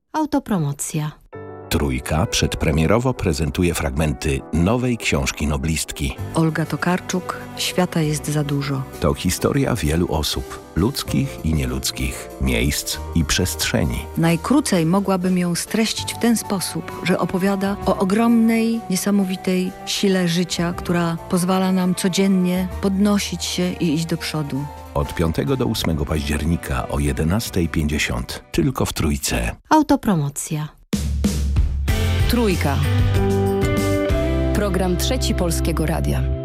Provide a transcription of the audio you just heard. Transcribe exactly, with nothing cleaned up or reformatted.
Autopromocja. Trójka przedpremierowo prezentuje fragmenty nowej książki noblistki. Olga Tokarczuk, Świata jest za dużo. To historia wielu osób, ludzkich i nieludzkich, miejsc i przestrzeni. Najkrócej mogłabym ją streścić w ten sposób, że opowiada o ogromnej, niesamowitej sile życia, która pozwala nam codziennie podnosić się i iść do przodu. Od piątego do ósmego października o jedenasta pięćdziesiąt. Tylko w Trójce. Autopromocja. Trójka. Program Trzeci Polskiego Radia.